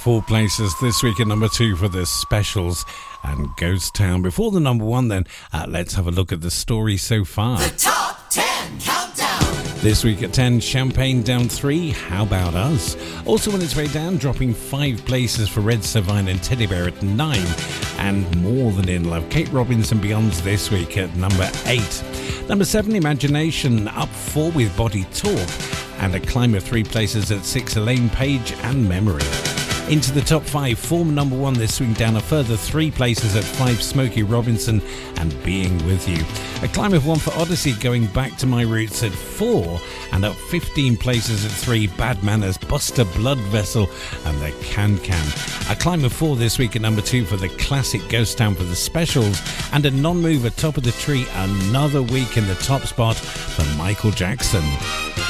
4 places this week at number 2 for the Specials and Ghost Town. Before the number 1 then, let's have a look at the story so far. The Top 10 Countdown. This week at 10, Champagne down 3, How About Us? Also on its way down, dropping 5 places for Red Savine and Teddy Bear at 9. And More Than In Love, Kate Robbins and Beyonds this week at number 8. Number 7, Imagination, up 4 with Body Talk. And a climb of 3 places at 6, Elaine Page and Memory. Into the top 5, form number 1 this week, down a further 3 places at 5, Smokey Robinson and Being With You. A climb of 1 for Odyssey, going back to My Roots at 4, and up 15 places at 3, Bad Manners, Buster Blood Vessel and the Can Can. A climb of 4 this week at number 2 for the classic Ghost Town for the Specials, and a non-mover top of the tree, another week in the top spot for Michael Jackson.